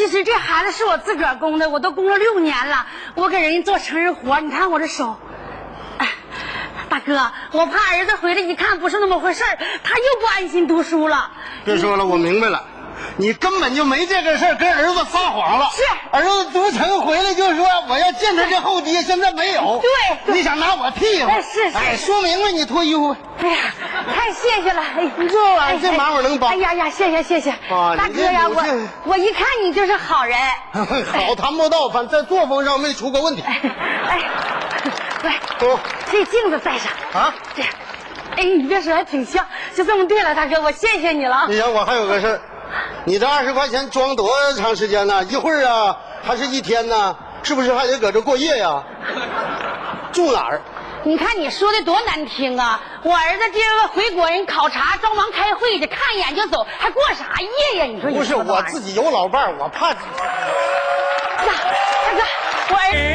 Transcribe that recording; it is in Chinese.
其实这孩子是我自个儿供的，我都供了6年了。我给人家做成人活，你看我这手。哎，大哥，我怕儿子回来一看不是那么回事儿，他又不安心读书了。 别说了，我明白了。你根本就没这个事儿，跟儿子撒谎了。 是， 儿子读成回来就说我要见他这后爹，现在没有。 对， 你想拿我替吗？ 是。 哎，说明白你脱衣服。 哎呀，太谢谢了！哎， 这玩意儿这忙我能帮。 哎呀，谢谢。 啊， 大哥呀，我一看你就是好人。 好谈不到，反正在作风上没出过问题。 哎，来，这镜子戴上啊。这，哎，你别说，还挺像。就这么对了，大哥，我谢谢你了。 你想我还有个事儿。你这20块钱装多长时间呢？一会儿啊，还是一天呢？是不是还得搁这过夜呀？住哪儿？ 你看你说的多难听啊！我儿子今儿回国人考察，装忙开会去，看一眼就走，还过啥夜呀？你说不是我自己有老伴儿，我怕。